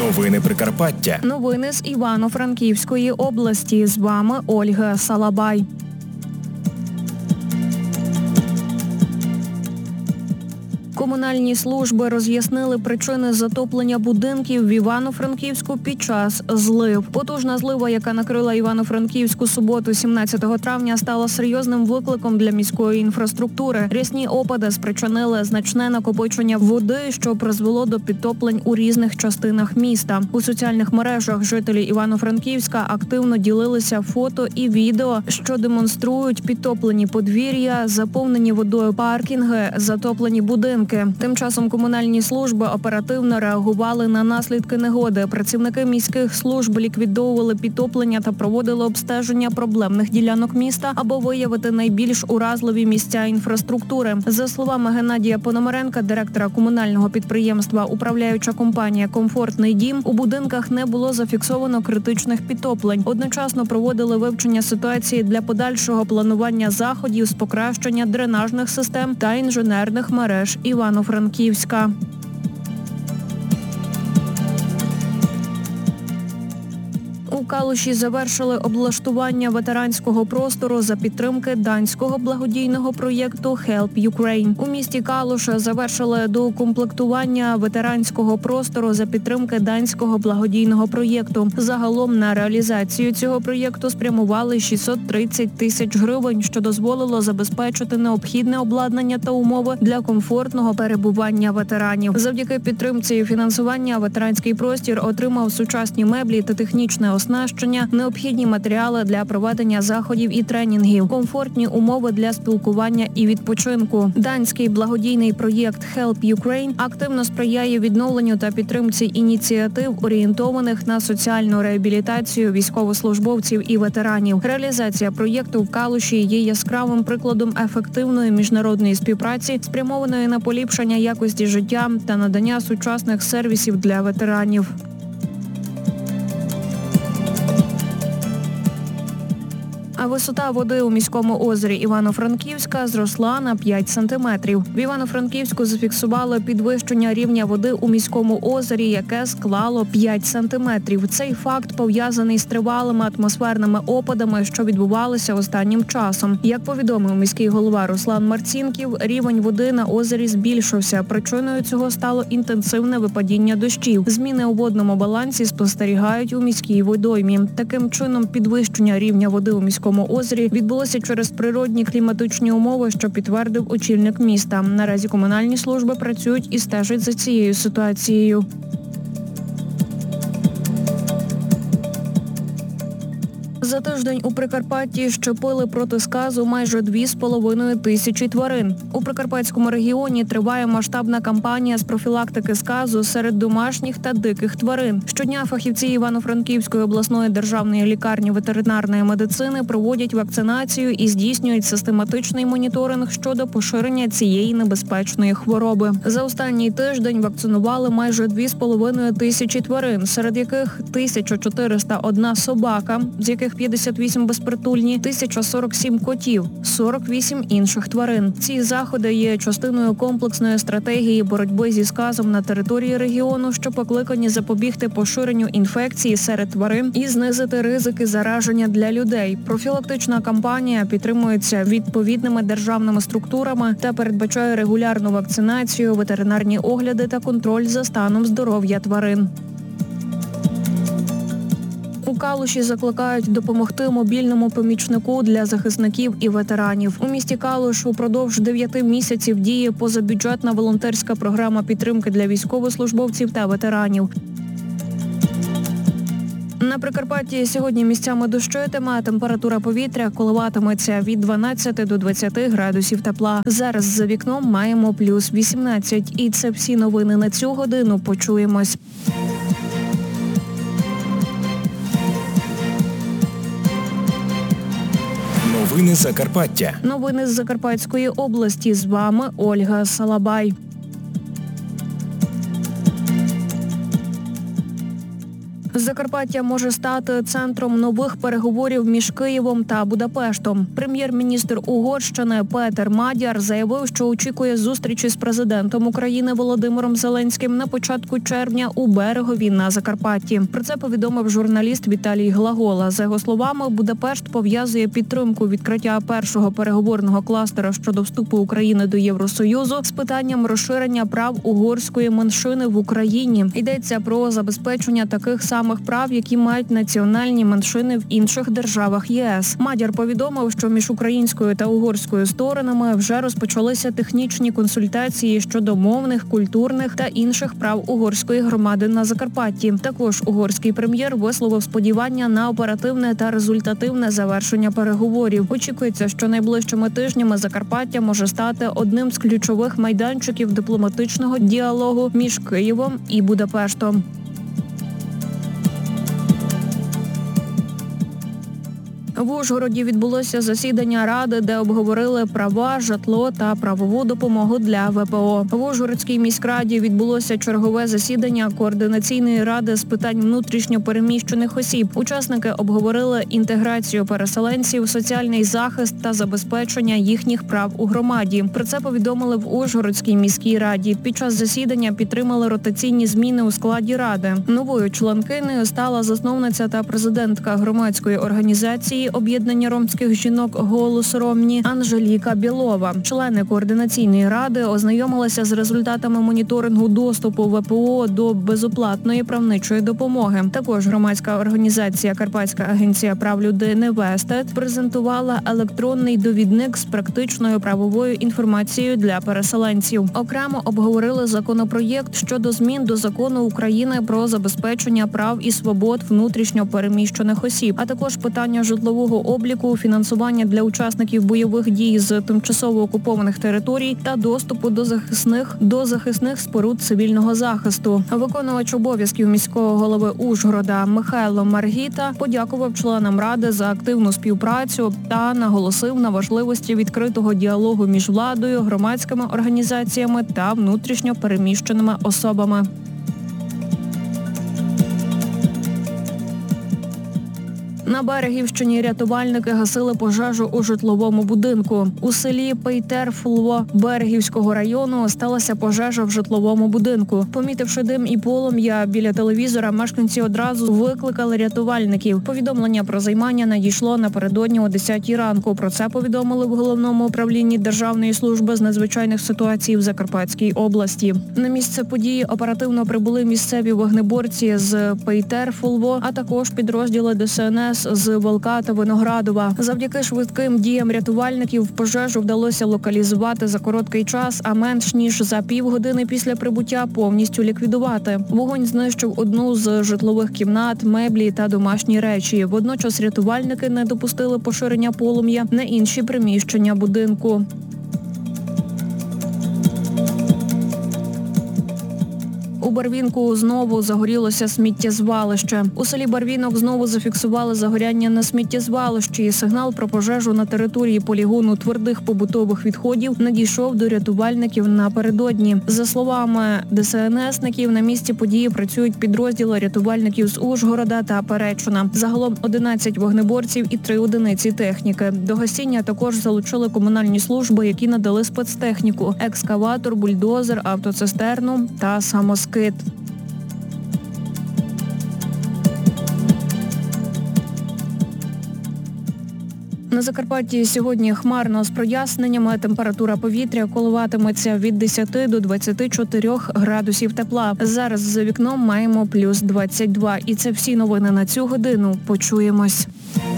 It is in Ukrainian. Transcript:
Новини Прикарпаття. Новини з Івано-Франківської області. З вами Ольга Салабай. Комунальні служби роз'яснили причини затоплення будинків в Івано-Франківську під час злив. Потужна злива, яка накрила Івано-Франківську суботу 17 травня, стала серйозним викликом для міської інфраструктури. Рясні опади спричинили значне накопичення води, що призвело до підтоплень у різних частинах міста. У соціальних мережах жителі Івано-Франківська активно ділилися фото і відео, що демонструють підтоплені подвір'я, заповнені водою паркінги, затоплені будинки. Тим часом комунальні служби оперативно реагували на наслідки негоди. Працівники міських служб ліквідовували підтоплення та проводили обстеження проблемних ділянок міста, аби виявити найбільш уразливі місця інфраструктури. За словами Геннадія Пономаренка, директора комунального підприємства «Управляюча компанія «Комфортний дім», у будинках не було зафіксовано критичних підтоплень. Одночасно проводили вивчення ситуації для подальшого планування заходів з покращення дренажних систем та інженерних мереж Івано-Франківська. У Калуші завершили облаштування ветеранського простору за підтримки данського благодійного проєкту Help Ukraine. У місті Калуш завершили доукомплектування ветеранського простору за підтримки данського благодійного проєкту. Загалом на реалізацію цього проєкту спрямували 630 тисяч гривень, що дозволило забезпечити необхідне обладнання та умови для комфортного перебування ветеранів. Завдяки підтримці і фінансування ветеранський простір отримав сучасні меблі та технічне оснащення, необхідні матеріали для проведення заходів і тренінгів, комфортні умови для спілкування і відпочинку. Данський благодійний проєкт Help Ukraine активно сприяє відновленню та підтримці ініціатив, орієнтованих на соціальну реабілітацію військовослужбовців і ветеранів. Реалізація проєкту в Калуші є яскравим прикладом ефективної міжнародної співпраці, спрямованої на поліпшення якості життя та надання сучасних сервісів для ветеранів. А висота води у міському озері Івано-Франківська зросла на 5 сантиметрів. В Івано-Франківську зафіксували підвищення рівня води у міському озері, яке склало 5 сантиметрів. Цей факт пов'язаний з тривалими атмосферними опадами, що відбувалися останнім часом. Як повідомив міський голова Руслан Марцінків, рівень води на озері збільшився. Причиною цього стало інтенсивне випадіння дощів. Зміни у водному балансі спостерігають у міській водоймі. Таким чином, підвищення рівня води у міському озері відбулося через природні кліматичні умови, що підтвердив очільник міста. Наразі комунальні служби працюють і стежать за цією ситуацією. За тиждень у Прикарпатті щепили проти сказу майже 2,5 тисячі тварин. У Прикарпатському регіоні триває масштабна кампанія з профілактики сказу серед домашніх та диких тварин. Щодня фахівці Івано-Франківської обласної державної лікарні ветеринарної медицини проводять вакцинацію і здійснюють систематичний моніторинг щодо поширення цієї небезпечної хвороби. За останній тиждень вакцинували майже 2,5 тисячі тварин, серед яких 1401 собака, з яких 58 безпритульні, 1047 котів, 48 інших тварин. Ці заходи є частиною комплексної стратегії боротьби зі сказом на території регіону, що покликані запобігти поширенню інфекції серед тварин і знизити ризики зараження для людей. Профілактична кампанія підтримується відповідними державними структурами та передбачає регулярну вакцинацію, ветеринарні огляди та контроль за станом здоров'я тварин. У Калуші закликають допомогти мобільному помічнику для захисників і ветеранів. У місті Калуш упродовж 9 місяців діє позабюджетна волонтерська програма підтримки для військовослужбовців та ветеранів. На Прикарпатті сьогодні місцями дощитиме, а температура повітря коливатиметься від 12 до 20 градусів тепла. Зараз за вікном маємо плюс 18. І це всі новини на цю годину. Почуємось. Новини Закарпаття. Новини з Закарпатської області. З вами Ольга Салабай. Закарпаття може стати центром нових переговорів між Києвом та Будапештом. Прем'єр-міністр Угорщини Петер Мадяр заявив, що очікує зустрічі з президентом України Володимиром Зеленським на початку червня у Берегові на Закарпатті. Про це повідомив журналіст Віталій Глагола. За його словами, Будапешт пов'язує підтримку відкриття першого переговорного кластера щодо вступу України до Євросоюзу з питанням розширення прав угорської меншини в Україні. Йдеться про забезпечення таких самих прав, які мають національні меншини в інших державах ЄС. Мадяр повідомив, що між українською та угорською сторонами вже розпочалися технічні консультації щодо мовних, культурних та інших прав угорської громади на Закарпатті. Також угорський прем'єр висловив сподівання на оперативне та результативне завершення переговорів. Очікується, що найближчими тижнями Закарпаття може стати одним з ключових майданчиків дипломатичного діалогу між Києвом і Будапештом. В Ужгороді відбулося засідання Ради, де обговорили права, житло та правову допомогу для ВПО. В Ужгородській міськраді відбулося чергове засідання Координаційної ради з питань внутрішньо переміщених осіб. Учасники обговорили інтеграцію переселенців, соціальний захист та забезпечення їхніх прав у громаді. Про це повідомили в Ужгородській міській раді. Під час засідання підтримали ротаційні зміни у складі ради. Новою членкинею стала засновниця та президентка громадської організації об'єднання ромських жінок «Голос Ромні» Анжеліка Білова. Члени Координаційної ради ознайомилися з результатами моніторингу доступу ВПО до безоплатної правничої допомоги. Також громадська організація «Карпатська агенція прав людини» Вестет презентувала електронний довідник з практичною правовою інформацією для переселенців. Окремо обговорили законопроєкт щодо змін до Закону України про забезпечення прав і свобод внутрішньо переміщених осіб, а також питання житлового обліку, фінансування для учасників бойових дій з тимчасово окупованих територій та доступу до захисних споруд цивільного захисту. Виконувач обов'язків міського голови Ужгорода Михайло Маргіта подякував членам ради за активну співпрацю та наголосив на важливості відкритого діалогу між владою, громадськими організаціями та внутрішньо переміщеними особами. На Берегівщині рятувальники гасили пожежу у житловому будинку. У селі Пейтерфулво Берегівського району сталася пожежа в житловому будинку. Помітивши дим і полум'я біля телевізора, мешканці одразу викликали рятувальників. Повідомлення про займання надійшло напередодні о 10-й ранку. Про це повідомили в Головному управлінні Державної служби з надзвичайних ситуацій в Закарпатській області. На місце події оперативно прибули місцеві вогнеборці з Пейтерфулво, а також підрозділи ДСНС з Волка та Виноградова. Завдяки швидким діям рятувальників пожежу вдалося локалізувати за короткий час, а менш ніж за півгодини після прибуття повністю ліквідувати. Вогонь знищив одну з житлових кімнат, меблі та домашні речі. Водночас рятувальники не допустили поширення полум'я на інші приміщення будинку. У Барвінку знову загорілося сміттєзвалище. У селі Барвінок знову зафіксували загоряння на сміттєзвалищі. Сигнал про пожежу на території полігону твердих побутових відходів надійшов до рятувальників напередодні. За словами ДСНСників, на місці події працюють підрозділи рятувальників з Ужгорода та Перечина. Загалом 11 вогнеборців і 3 одиниці техніки. До гасіння також залучили комунальні служби, які надали спецтехніку – екскаватор, бульдозер, автоцистерну та самоскид. На Закарпатті сьогодні хмарно з проясненнями. Температура повітря коливатиметься від 10 до 24 градусів тепла. Зараз за вікном маємо плюс 22. І це всі новини на цю годину. Почуємось.